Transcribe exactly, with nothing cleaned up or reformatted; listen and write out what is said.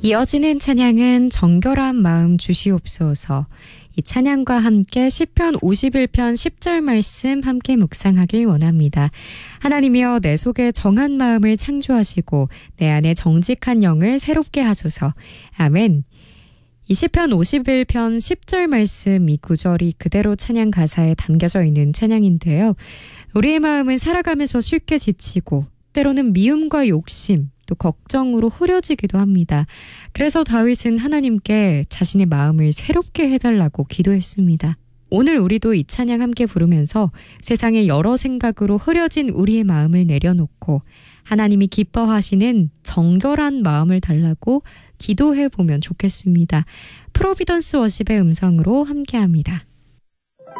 이어지는 찬양은 정결한 마음 주시옵소서. 이 찬양과 함께 시편 오십일 편 십 절 말씀 함께 묵상하길 원합니다. 하나님이여 내 속에 정한 마음을 창조하시고 내 안에 정직한 영을 새롭게 하소서. 아멘. 이 시편 오십일 편 십 절 말씀 이 구절이 그대로 찬양 가사에 담겨져 있는 찬양인데요. 우리의 마음은 살아가면서 쉽게 지치고 때로는 미움과 욕심 또 걱정으로 흐려지기도 합니다. 그래서 다윗은 하나님께 자신의 마음을 새롭게 해달라고 기도했습니다. 오늘 우리도 이 찬양 함께 부르면서 세상의 여러 생각으로 흐려진 우리의 마음을 내려놓고 하나님이 기뻐하시는 정결한 마음을 달라고 기도해 보면 좋겠습니다. 프로비던스 워십의 음성으로 함께합니다.